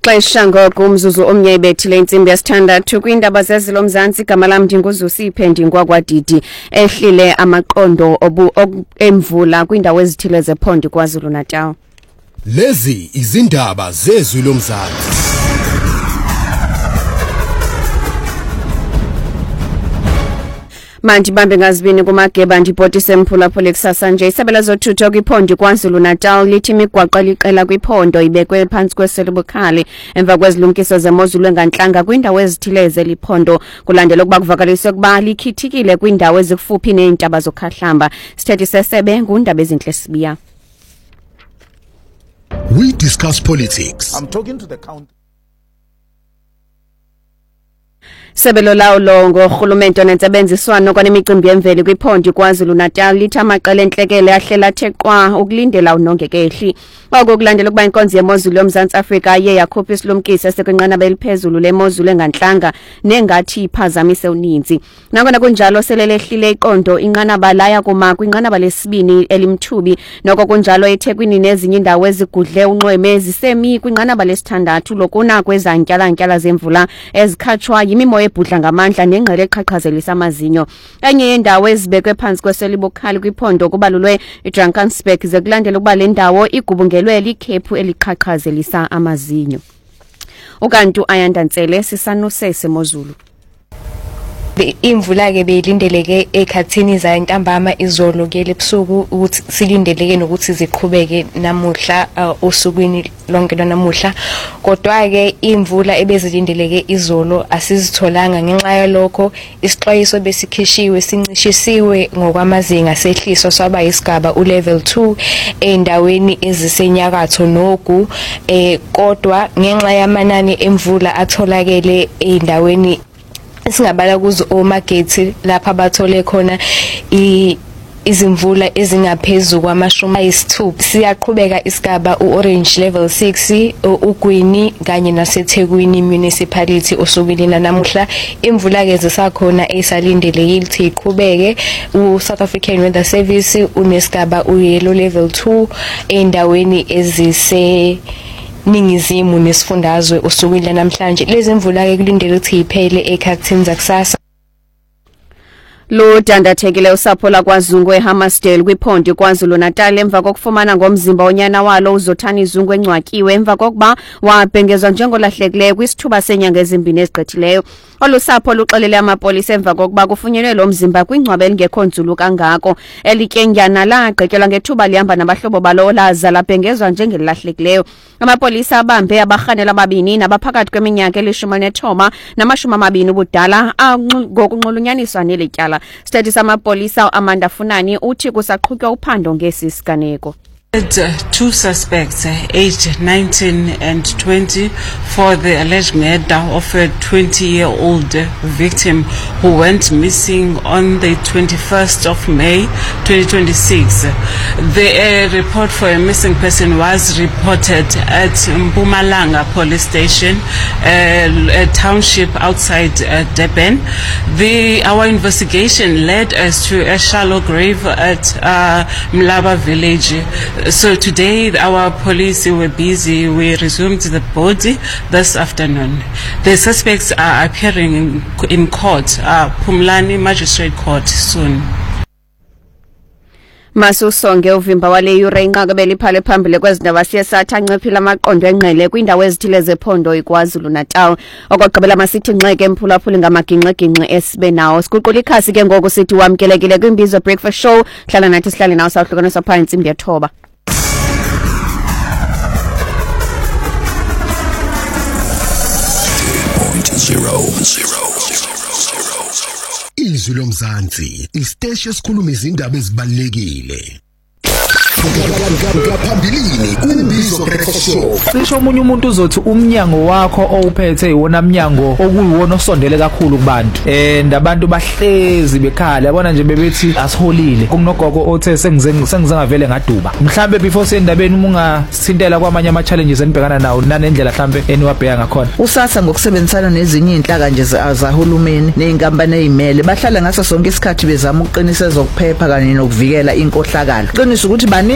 Xesha ngoku umzuzu omnye ibethile intsimbi yesithandathu kwiindaba zezilo Mzantsi. Igama lam ndinguZusiphe Ndingwakwadidi. Ehlile amaqondo emvula kwiindawo ezithile zephondo KwaZulu-Natal. Lezi izindaba zezilo Mzantsi. Manje bambe ngazibini kumageba ndibhotise mphulaphula kusasa nje. Isebe lezothutho kwiphondo KwaZulu-Natal lithi imigwaqo eliqela kwiphondo ibekwe phantsi kweselibukhali emva kwezilumkiso zemozulu engantlanga kwiindawo ezithile zeliphondo kulandela ukuba kuvakaliswe ukuba likhithikile kwiindawo ezikufuphi neentaba zokhahlamba. Sithethi sesebe ngundaba ezintle Sibiya. We discuss politics. I'm talking to the county. Sebelo lawulo ngorhulumente onentsebenziswano kwanemicimbi yemveli kwiphondo KwaZulu-Natal lithi amaqela entlekele ahlela athe qwa ukulindela unongekehli. Oku kulandela ukuba inkonzo yemozulu yoMzantsi Afrika iye yakhupha isilumkiso esikwinqanaba eliphezulu lemozulu engantlanga nengathi iphazamise uninzi. Nangona kunjalo selelehlile iqondo inqanaba laya kuma kwinqanaba lesibini elimthubi. Noko kunjalo eThekwini nezinye indawo ezigudle unxweme zisemi kwinqanaba lesithandathu lokuna kwezantyalantyala zemvula ezikhatshwa yimimoya ebhudla ngamandla nengqele eqhaqhazelisa amazinyo. Enye yendawo ezibekwe phantsi kweselibukhali kwiphondo kubalulwe iDrakensberg zekulandela ukuba le ndawo igubungelwe likhephu eliqhaqhazelisa amazinyo. Ukantu Ayandantsele sisanuse semozulu. Imvula ke beyilindeleke ekhathini zantambama izolo ke lebusuku ukuthi silindeleke nokuthi ziqhubeke namuhla osukwini lonke lanamuhla. Kodwa ke imvula ebezilindeleke izolo asizitholanga ngenxa yalokho isixwayiso besikhishiwe sincishisiwe ngokwamazinga sehliso swaba isigaba ulevel 2 endaweni ezisenyakatho nogu kodwa ngenxa yamanani emvula atholakele endaweni singabala kuzo omagethi lapha bathole khona izimvula ezingaphezulu kwama-60. Siyaqhubeka isigaba uorange level 6 uGwini kanye naseThekwini municipality osukwini namuhla. Imvula ke zisakhona esalindeleke ukuthi iqhubeke. uSouth African Weather Service unesigaba uyellow level 2 endaweni ezise ningizimu nesifundazwe osukwini namhlanje. Lezi mvula ke kulindele ukuthi iphele ekhathini zakusasa. Lo dandathekile usapho lakwaZungu eHammersdale kwiphondo KwaZulu-Natal emva kokufumana ngomzimba onyana walo uZothani Zungu encwakiwe emva kokuba wabhengezwa njengolahlekileyo kwisithuba senyanga ezimbini ezigqithileyo. Olusapho luxelele amapolisa emva kokuba kufunyenwe lo mzimba kwingcwaba elingekho nzulu kangako. Elityengyana lagqityelwa ngethuba lihamba nabahlobo balo laza labhengezwa njengelahlekileyo. Amapolisa abambe abarhanela ababini nabaphakathi kweminyaka eli-19 nama-20 ubudala ngokunxulunyaniswa nelityala. Sithethi samapolisa Amanda Funani uthi kusaqhutywa uphando ngesi siganeko. Two suspects, aged 19 and 20, for the alleged murder of a 20-year-old victim who went missing on the 21st of May 2026. The report for a missing person was reported at Mpumalanga police station, a township outside Durban. Our investigation led us to a shallow grave at Mlaba village. So today our police were busy. We resumed the body this afternoon. The suspects are appearing in court, Pumlani Magistrate Court soon. Masusonge uvimba wale yure inqakabeli phale phambili kwezindaba siye sathi anqiphile amaqondo engqele kwindawo ezithile zephondo KwaZulu-Natal. Okugqibela masithi ngxeke emphulaphuli ngamaginxe-ginxe esibe nawo. Siguqula ikhasi ke ngoku sithi wamkelekile kwimbizo breakfast show. Hlala nathi sihlale nawo sawuhlukaniswa phaa intsimbi yethoba. Izwi loMzantsi, isiteshi esikhuluma izindaba ezibalulekile. Ngaphambilini kumbizo breakfast show. Cishe omunye umuntu uzothi umnyango wakho owuphethe iwona mnyango okuyiwona osondele kakhulu kubantu. Abantu bahlezi bekhala yabona nje bebethi asiholile. Kunogogo othe sengize ngavele ngaduba. Mhlambe before sendabeni ungasithintela kwamanye ama challenges enibhekana nawo nanendlela mhlambe eniwabheka ngakhona. USASSA ngokusebenzisana nezinye inhlaka nje zahulumeni nezinkampani ezimele bahlala ngaso sonke isikhathi bezama ukuqinisekisa ukuphepha kanye nokuvikela inkohlakalo. Qinisa ukuthi